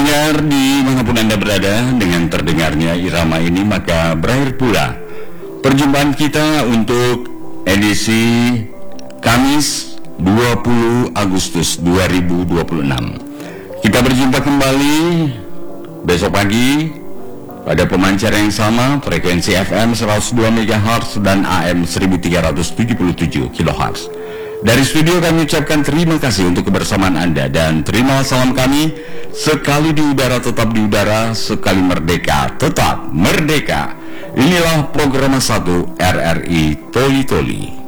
pendengar dimanapun Anda berada, dengan terdengarnya irama ini maka berakhir pula perjumpaan kita untuk edisi Kamis 20 Agustus 2026. Kita berjumpa kembali besok pagi pada pemancar yang sama, frekuensi FM 102 MHz dan AM 1377 kHz. Dari studio kami ucapkan terima kasih untuk kebersamaan Anda dan terima salam kami, sekali di udara tetap di udara, sekali merdeka tetap merdeka. Inilah program 1 RRI Toli Toli.